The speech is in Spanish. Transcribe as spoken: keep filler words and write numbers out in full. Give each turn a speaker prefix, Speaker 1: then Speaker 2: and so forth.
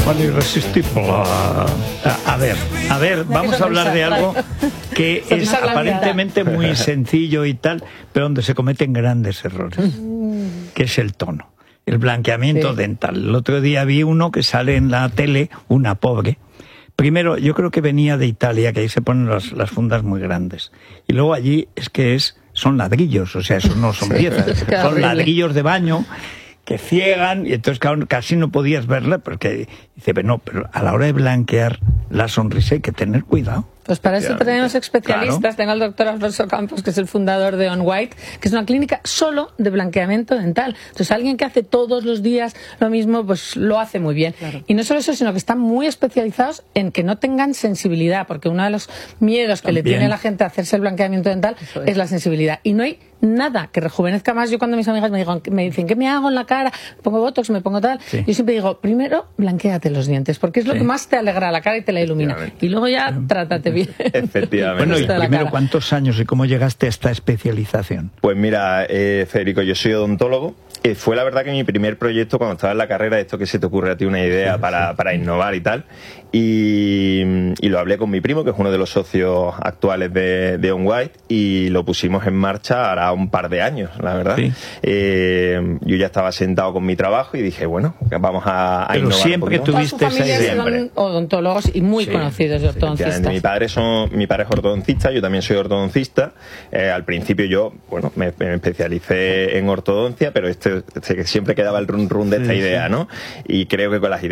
Speaker 1: Bueno, irresistible. A, a ver, a ver, vamos a hablar de algo que es aparentemente muy sencillo y tal, pero donde se cometen grandes errores, que es el tono, el blanqueamiento sí. dental. El otro día vi uno que sale en la tele, una pobre. Primero, yo creo que venía de Italia, que ahí se ponen las, las fundas muy grandes. Y luego allí es que es son ladrillos, o sea, eso no son piezas, sí, son ladrillos de baño que ciegan, y entonces claro, casi no podías verla, porque dice, no, pero a la hora de blanquear la sonrisa hay que tener cuidado.
Speaker 2: Pues para eso tenemos especialistas.
Speaker 1: Claro.
Speaker 2: Tengo al doctor Alfonso Campos, que es el fundador de On White, que es una clínica solo de blanqueamiento dental. Entonces alguien que hace todos los días lo mismo, pues lo hace muy bien. Claro. Y no solo eso, sino que están muy especializados en que no tengan sensibilidad, porque uno de los miedos que También. le tiene a la gente a hacerse el blanqueamiento dental es. es la sensibilidad. Y no hay nada que rejuvenezca más. Yo cuando mis amigas me, digan, me dicen, ¿qué me hago en la cara? ¿Me pongo botox? ¿Me pongo tal? Sí. Yo siempre digo, primero, blanquéate los dientes, porque es lo sí. que más te alegra la cara y te la ilumina. Y luego ya sí. trátate bien.
Speaker 3: Efectivamente.
Speaker 1: Bueno, y primero, ¿cuántos años y cómo llegaste a esta especialización?
Speaker 3: Pues mira, eh, Federico, yo soy odontólogo. Eh, fue la verdad que mi primer proyecto cuando estaba en la carrera, esto que se te ocurre a ti una idea sí, para, sí. para innovar y tal, y, y lo hablé con mi primo, que es uno de los socios actuales de, de On White, y lo pusimos en marcha hará un par de años, la verdad. Sí. Eh, yo ya estaba sentado con mi trabajo y dije, bueno, vamos a, a
Speaker 1: Pero
Speaker 3: innovar
Speaker 1: siempre
Speaker 3: un
Speaker 1: tuviste esa idea.
Speaker 2: Son odontólogos y muy sí, conocidos de ortodoncistas.
Speaker 3: Mi padre, son, mi padre es ortodoncista, yo también soy ortodoncista. Eh, al principio yo, bueno, me, me especialicé en ortodoncia, pero este, este, siempre quedaba el run run de esta sí, idea, ¿no? Y creo que con las ideas